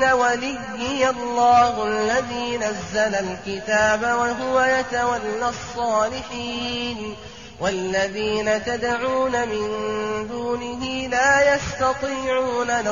إن وليي الله الذي نزل الكتاب وهو يتولى الصالحين والذين تدعون من دونه لا يستطيعون